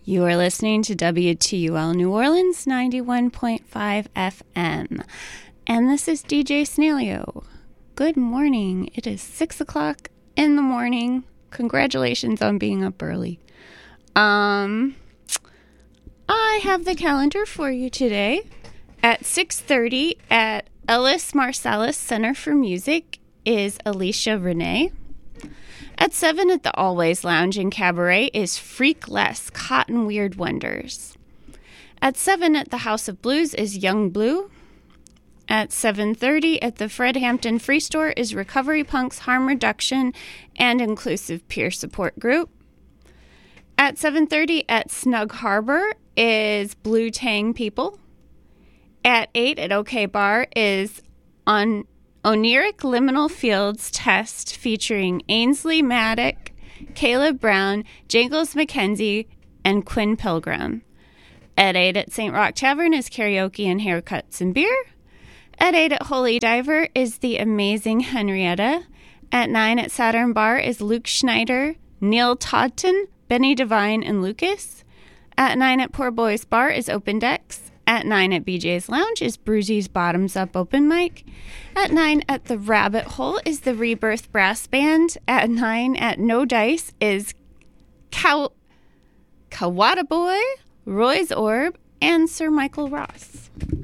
You are listening to WTUL New Orleans 91.5 FM. And this is DJ Snailio. Good morning. It is 6 o'clock in the morning. Congratulations on being up early. I have the calendar for you today. At 6:30 at Ellis Marsalis Center for Music is Alicia Renee. At 7 at the Always Lounge and Cabaret is Freakless Cotton Weird Wonders. At 7 at the House of Blues is Young Blue. At 7:30 at the Fred Hampton Free Store is Recovery Punks Harm Reduction and Inclusive Peer Support Group. At 7:30 at Snug Harbor is Blue Tang People. At 8 at OK Bar is on Oniric Liminal Fields Test featuring Ainsley Maddock, Caleb Brown, Jangles McKenzie, and Quinn Pilgrim. At 8 at St. Rock Tavern is karaoke and haircuts and beer. At 8 at Holy Diver is the amazing Henrietta. At 9 at Saturn Bar is Luke Schneider, Neil Todton, Benny Devine, and Lucas. At 9 at Poor Boys Bar is Open Decks. At 9 at BJ's Lounge is Bruzy's Bottoms Up Open Mic. At 9 at the Rabbit Hole is the Rebirth Brass Band. At 9 at No Dice is Kawada Boy, Roy's Orb, and Sir Michael Ross.